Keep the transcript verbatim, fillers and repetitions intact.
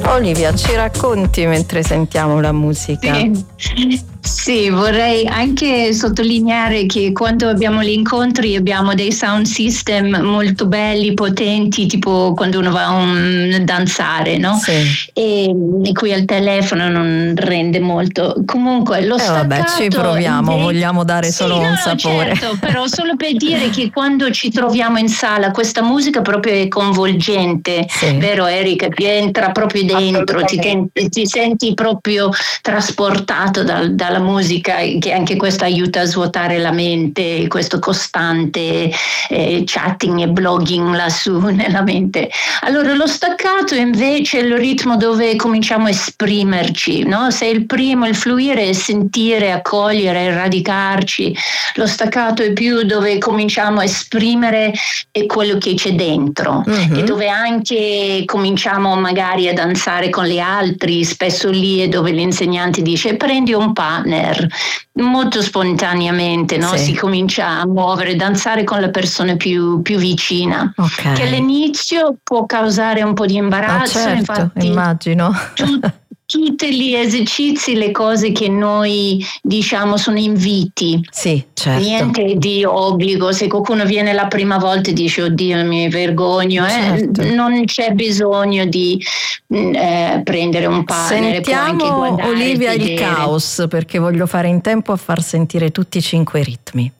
Olivia, ci racconti mentre sentiamo la musica? Sì. Sì, vorrei anche sottolineare che quando abbiamo gli incontri abbiamo dei sound system molto belli, potenti, tipo quando uno va a un danzare, no? Sì. E, e qui al telefono non rende molto. Comunque lo eh staccato... vabbè, ci proviamo, dei... vogliamo dare sì, solo no, un no, sapore. Certo, però solo per dire che quando ci troviamo in sala questa musica proprio è coinvolgente, Sì. vero Erika? Ti entra proprio dentro, ti, ti senti proprio trasportato dal, dalla musica, che anche questo aiuta a svuotare la mente, questo costante eh, chatting e blogging lassù nella mente. Allora lo staccato invece è il ritmo dove cominciamo a esprimerci, no? Se il primo, il fluire, è sentire, accogliere, radicarci, lo staccato è più dove cominciamo a esprimere quello che c'è dentro, mm-hmm. e dove anche cominciamo magari a danzare con gli altri, spesso lì è dove l'insegnante dice prendi un partner, molto spontaneamente, no? Sì. Si comincia a muovere, danzare con la persona più, più vicina, okay. che all'inizio può causare un po' di imbarazzo, ah, certo, infatti immagino. tu, tutti gli esercizi, le cose che noi diciamo sono inviti. Sì, certo. Niente di obbligo, se qualcuno viene la prima volta e dice oddio mi vergogno, certo. eh, non c'è bisogno di eh, prendere un partner. Sentiamo Olivia il caos, perché voglio fare in tempo a far sentire tutti i cinque ritmi.